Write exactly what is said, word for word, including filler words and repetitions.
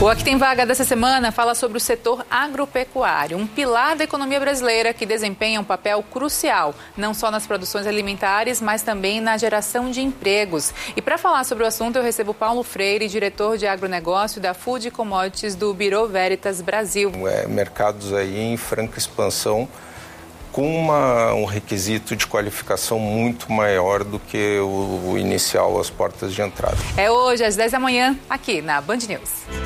O Aqui Tem Vaga dessa semana fala sobre o setor agropecuário, um pilar da economia brasileira que desempenha um papel crucial, não só nas produções alimentares, mas também na geração de empregos. E para falar sobre o assunto, eu recebo Paulo Freire, diretor de agronegócio da Food Commodities do Bureau Veritas Brasil. É, mercados aí em franca expansão, com uma, um requisito de qualificação muito maior do que o, o inicial, as portas de entrada. É hoje, às dez da manhã, aqui na Band News.